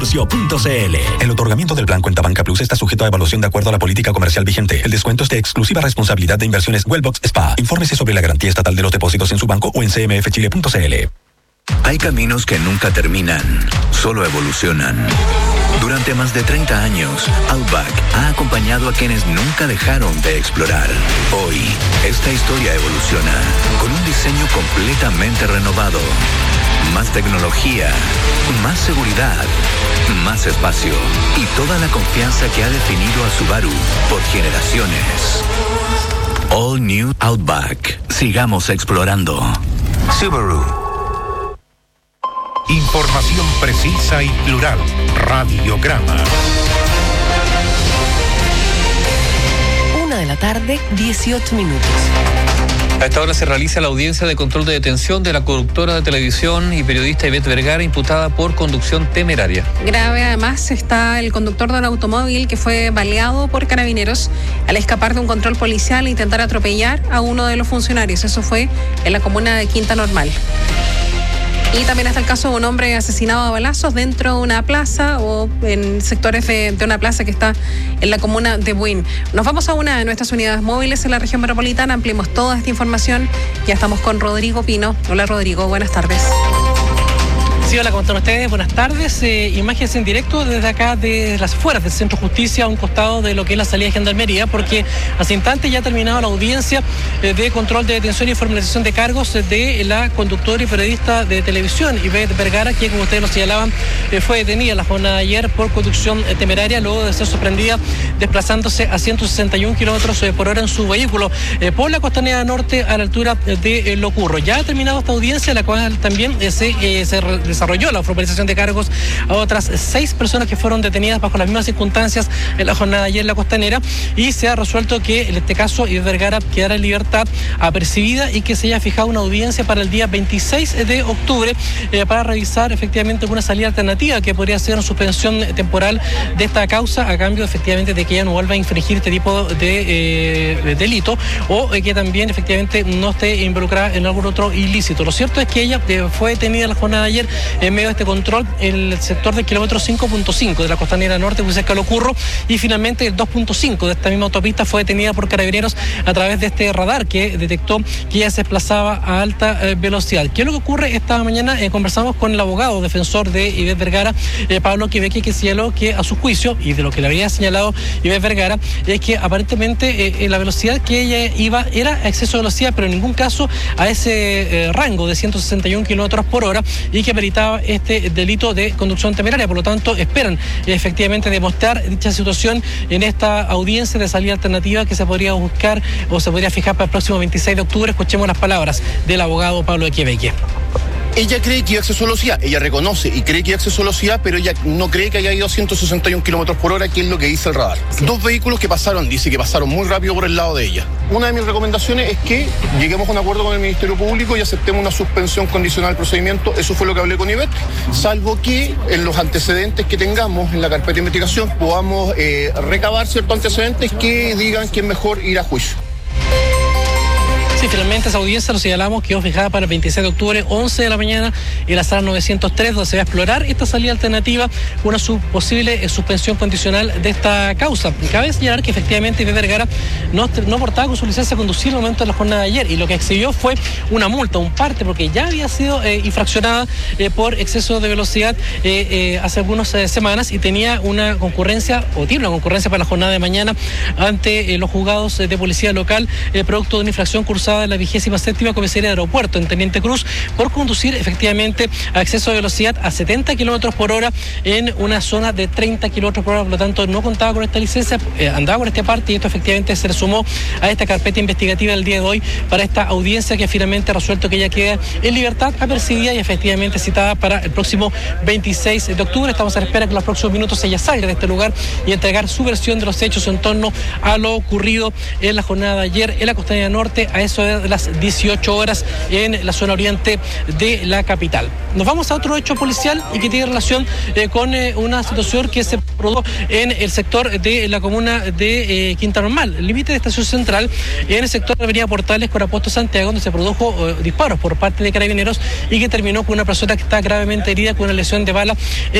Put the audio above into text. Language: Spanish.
El otorgamiento del plan Cuenta Banca Plus está sujeto a evaluación de acuerdo a la política comercial vigente. El descuento es de exclusiva responsabilidad de Inversiones Wellbox SPA. Infórmese sobre la garantía estatal de los depósitos en su banco o en cmfchile.cl. Hay caminos que nunca terminan, solo evolucionan. Durante más de 30 años, Outback ha acompañado a quienes nunca dejaron de explorar. Hoy, esta historia evoluciona con un diseño completamente renovado. Más tecnología, más seguridad, más espacio y toda la confianza que ha definido a Subaru por generaciones. All New Outback. Sigamos explorando. Subaru. Información precisa y plural. Radiograma. 1:18 p.m. A esta hora se realiza la audiencia de control de detención de la conductora de televisión y periodista Ivette Vergara, imputada por conducción temeraria. Grave además está el conductor del automóvil que fue baleado por carabineros al escapar de un control policial e intentar atropellar a uno de los funcionarios. Eso fue en la comuna de Quinta Normal. Y también está el caso de un hombre asesinado a balazos dentro de una plaza o en sectores de una plaza que está en la comuna de Buin. Nos vamos a una de nuestras unidades móviles en la región metropolitana, ampliemos toda esta información. Ya estamos con Rodrigo Pino. Hola Rodrigo, buenas tardes. Sí, hola, ¿cómo están ustedes? Buenas tardes. Imágenes en directo desde acá, de las afueras del Centro Justicia, a un costado de lo que es la salida de Gendarmería, porque hace instantes ya ha terminado la audiencia de control de detención y formalización de cargos de la conductora y periodista de televisión, Ivette Vergara, que, como ustedes lo señalaban, fue detenida la jornada de ayer por conducción temeraria, luego de ser sorprendida desplazándose a 161 kilómetros por hora en su vehículo por la Costanera Norte a la altura de Locurro. Ya ha terminado esta audiencia, la cual también se desarrolló la formalización de cargos a otras 6 personas que fueron detenidas bajo las mismas circunstancias en la jornada de ayer en la Costanera, y se ha resuelto que en este caso Ivette Vergara quedara en libertad apercibida y que se haya fijado una audiencia para el día 26 de octubre para revisar efectivamente alguna salida alternativa que podría ser una suspensión temporal de esta causa, a cambio efectivamente de que ella no vuelva a infringir este tipo de delito, o que también efectivamente no esté involucrada en algún otro ilícito. Lo cierto es que ella fue detenida en la jornada de ayer en medio de este control en el sector del kilómetro 5.5 de la Costanera Norte, muy cerca de Locurro, y finalmente el 2.5 de esta misma autopista fue detenida por carabineros a través de este radar que detectó que ella se desplazaba a alta velocidad. ¿Qué es lo que ocurre? Esta mañana conversamos con el abogado defensor de Ivette Vergara, Pablo Queveque, que señaló que a su juicio, y de lo que le había señalado Ivette Vergara, es que aparentemente la velocidad que ella iba era exceso de velocidad, pero en ningún caso a ese rango de 161 kilómetros por hora, y que meritaba este delito de conducción temeraria. Por lo tanto, esperan efectivamente demostrar dicha situación en esta audiencia de salida alternativa que se podría buscar o se podría fijar para el próximo 26 de octubre. Escuchemos las palabras del abogado Pablo Queveque. Ella cree que iba a exceso de velocidad, ella reconoce y cree que iba a exceso de velocidad, pero ella no cree que haya ido a 161 kilómetros por hora, que es lo que dice el radar. Sí. 2 vehículos que pasaron, dice que pasaron muy rápido por el lado de ella. Una de mis recomendaciones es que lleguemos a un acuerdo con el Ministerio Público y aceptemos una suspensión condicional del procedimiento. Eso fue lo que hablé con Ivette, salvo que en los antecedentes que tengamos en la carpeta de investigación podamos recabar ciertos antecedentes que digan que es mejor ir a juicio. Sí, finalmente esa audiencia, lo señalamos, quedó fijada para el 26 de octubre, 11 de la mañana, en la sala 903, donde se va a explorar esta salida alternativa, una posible suspensión condicional de esta causa. Cabe señalar que efectivamente Ivette Vergara no portaba con su licencia a conducir en el momento de la jornada de ayer, y lo que exhibió fue una multa, un parte, porque ya había sido infraccionada por exceso de velocidad hace algunas semanas, y tenía una concurrencia, o tiene una concurrencia para la jornada de mañana ante los juzgados de policía local, producto de una infracción cursada de la 27ª Comisaría de Aeropuerto en Teniente Cruz por conducir efectivamente a exceso de velocidad a 70 kilómetros por hora en una zona de 30 kilómetros por hora. Por lo tanto, no contaba con esta licencia, andaba por esta parte, y esto efectivamente se le sumó a esta carpeta investigativa del día de hoy para esta audiencia que finalmente ha resuelto que ella queda en libertad apercibida y efectivamente citada para el próximo 26 de octubre. Estamos a la espera que en los próximos minutos ella salga de este lugar y entregar su versión de los hechos en torno a lo ocurrido en la jornada de ayer en la Costanera Norte, a eso de las 18 horas en la zona oriente de la capital. Nos vamos a otro hecho policial y que tiene relación con una situación que se produjo en el sector de la comuna de Quinta Normal, límite de Estación Central, en el sector de Avenida Portales con Apuesto Santiago, donde se produjo disparos por parte de carabineros y que terminó con una persona que está gravemente herida con una lesión de bala